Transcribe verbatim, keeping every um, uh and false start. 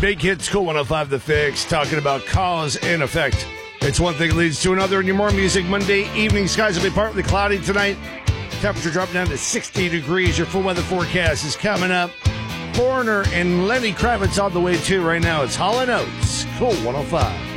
Big Hits, Cool one oh five The Fix, talking about cause and effect. It's one thing leads to another in your more music. Monday evening skies will be partly cloudy tonight. Temperature dropping down to sixty degrees. Your full weather forecast is coming up. Foreigner and Lenny Kravitz on the way too right now. It's Hall and Oates, Cool one oh five.